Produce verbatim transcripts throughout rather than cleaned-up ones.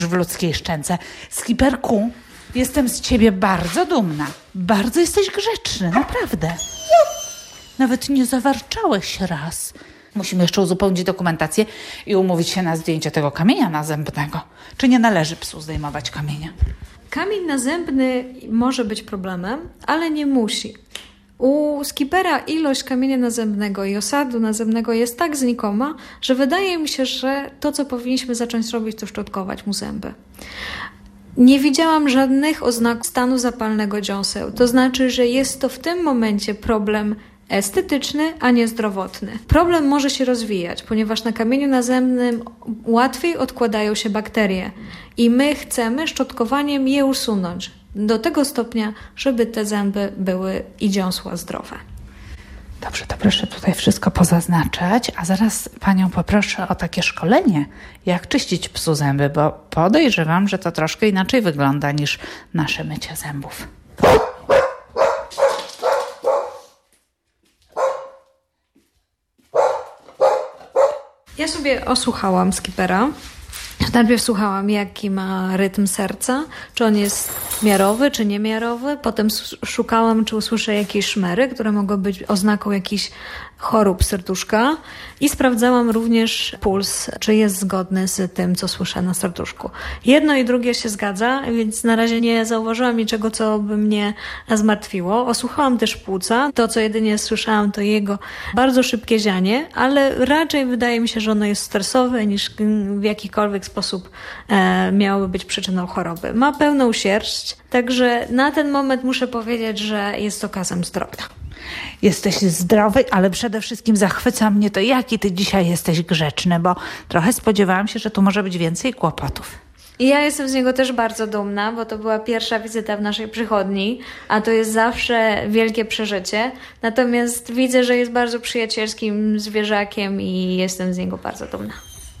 w ludzkiej szczęce. Skiperku, jestem z ciebie bardzo dumna. Bardzo jesteś grzeczny, naprawdę. Nawet nie zawarczałeś raz. Musimy jeszcze uzupełnić dokumentację i umówić się na zdjęcie tego kamienia nazębnego. Czy nie należy psu zdejmować kamienia? Kamień nazębny może być problemem, ale nie musi. U skipera ilość kamienia nazębnego i osadu nazębnego jest tak znikoma, że wydaje mi się, że to, co powinniśmy zacząć robić, to szczotkować mu zęby. Nie widziałam żadnych oznak stanu zapalnego dziąseł. To znaczy, że jest to w tym momencie problem estetyczny, a nie zdrowotny. Problem może się rozwijać, ponieważ na kamieniu nazębnym łatwiej odkładają się bakterie i my chcemy szczotkowaniem je usunąć do tego stopnia, żeby te zęby były i dziąsła zdrowe. Dobrze, to proszę tutaj wszystko pozaznaczać, a zaraz panią poproszę o takie szkolenie, jak czyścić psu zęby, bo podejrzewam, że to troszkę inaczej wygląda niż nasze mycie zębów. Ja sobie osłuchałam skipera. Najpierw słuchałam, jaki ma rytm serca, czy on jest miarowy, czy niemiarowy. Potem szukałam, czy usłyszę jakieś szmery, które mogą być oznaką jakichś chorób serduszka. I sprawdzałam również puls, czy jest zgodny z tym, co słyszę na serduszku. Jedno i drugie się zgadza, więc na razie nie zauważyłam niczego, co by mnie zmartwiło. Osłuchałam też płuca. To, co jedynie słyszałam, to jego bardzo szybkie zianie, ale raczej wydaje mi się, że ono jest stresowe, niż w jakikolwiek sposób e, miałoby być przyczyną choroby. Ma pełną sierść, także na ten moment muszę powiedzieć, że jest okazem zdrowia. Jesteś zdrowy, ale przede wszystkim zachwyca mnie to, jaki ty dzisiaj jesteś grzeczny, bo trochę spodziewałam się, że tu może być więcej kłopotów. I ja jestem z niego też bardzo dumna, bo to była pierwsza wizyta w naszej przychodni, a to jest zawsze wielkie przeżycie. Natomiast widzę, że jest bardzo przyjacielskim zwierzakiem i jestem z niego bardzo dumna.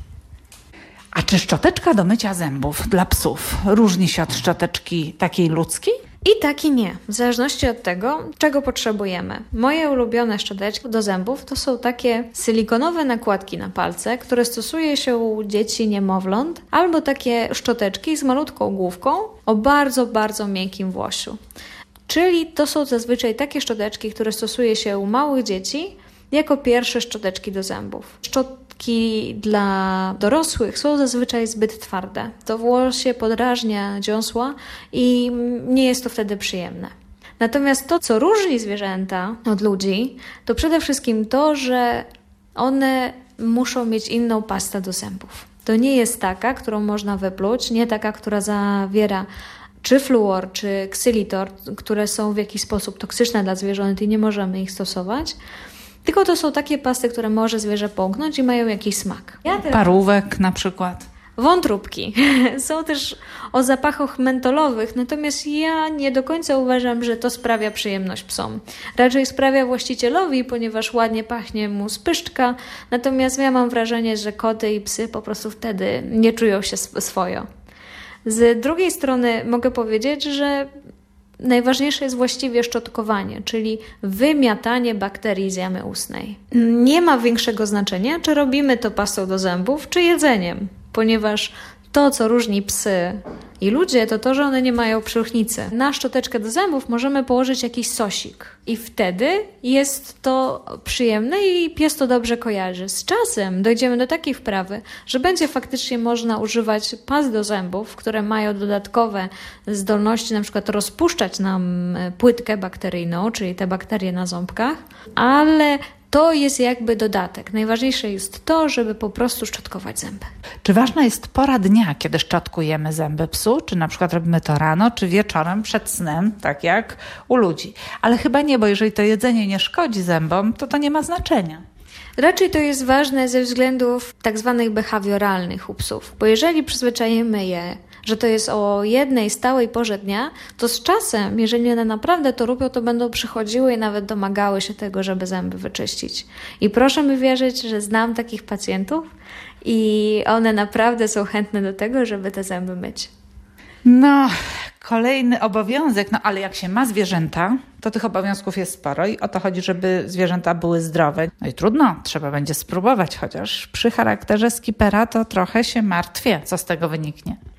A czy szczoteczka do mycia zębów dla psów różni się od szczoteczki takiej ludzkiej? I tak i nie, w zależności od tego, czego potrzebujemy. Moje ulubione szczoteczki do zębów to są takie silikonowe nakładki na palce, które stosuje się u dzieci niemowląt, albo takie szczoteczki z malutką główką o bardzo, bardzo miękkim włosiu. Czyli to są zazwyczaj takie szczoteczki, które stosuje się u małych dzieci jako pierwsze szczoteczki do zębów. Szczotki dla dorosłych są zazwyczaj zbyt twarde. To włosie podrażnia dziąsła i nie jest to wtedy przyjemne. Natomiast to, co różni zwierzęta od ludzi, to przede wszystkim to, że one muszą mieć inną pastę do zębów. To nie jest taka, którą można wypluć, nie taka, która zawiera czy fluor, czy ksylitor, które są w jakiś sposób toksyczne dla zwierząt i nie możemy ich stosować. Tylko to są takie pasty, które może zwierzę połknąć i mają jakiś smak. Ja też... Parówek na przykład. Wątróbki. Są też o zapachach mentolowych, natomiast ja nie do końca uważam, że to sprawia przyjemność psom. Raczej sprawia właścicielowi, ponieważ ładnie pachnie mu z pyszczka, natomiast ja mam wrażenie, że koty i psy po prostu wtedy nie czują się swojo. Z drugiej strony mogę powiedzieć, że najważniejsze jest właściwie szczotkowanie, czyli wymiatanie bakterii z jamy ustnej. Nie ma większego znaczenia, czy robimy to pastą do zębów, czy jedzeniem, ponieważ to, co różni psy i ludzie, to to, że one nie mają przruchnicy. Na szczoteczkę do zębów możemy położyć jakiś sosik i wtedy jest to przyjemne i pies to dobrze kojarzy. Z czasem dojdziemy do takiej wprawy, że będzie faktycznie można używać pas do zębów, które mają dodatkowe zdolności, na przykład rozpuszczać nam płytkę bakteryjną, czyli te bakterie na ząbkach, ale to jest jakby dodatek. Najważniejsze jest to, żeby po prostu szczotkować zęby. Czy ważna jest pora dnia, kiedy szczotkujemy zęby psu? Czy na przykład robimy to rano, czy wieczorem przed snem, tak jak u ludzi? Ale chyba nie, bo jeżeli to jedzenie nie szkodzi zębom, to to nie ma znaczenia. Raczej to jest ważne ze względów tak zwanych behawioralnych u psów, bo jeżeli przyzwyczajimy je, że to jest o jednej stałej porze dnia, to z czasem, jeżeli one naprawdę to robią, to będą przychodziły i nawet domagały się tego, żeby zęby wyczyścić. I proszę mi wierzyć, że znam takich pacjentów i one naprawdę są chętne do tego, żeby te zęby myć. No, kolejny obowiązek, no ale jak się ma zwierzęta, to tych obowiązków jest sporo i o to chodzi, żeby zwierzęta były zdrowe. No i trudno, trzeba będzie spróbować, chociaż przy charakterze skipera to trochę się martwię, co z tego wyniknie.